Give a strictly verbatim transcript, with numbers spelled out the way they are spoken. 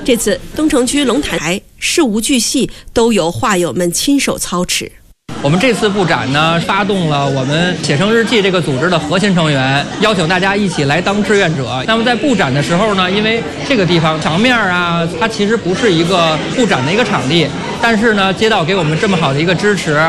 这次东城区龙潭台事无巨细都由画友们亲手操持。 我们这次布展呢，发动了我们写生日记这个组织的核心成员，邀请大家一起来当志愿者。那么在布展的时候呢，因为这个地方墙面啊，它其实不是一个布展的一个场地，但是呢，街道给我们这么好的一个支持，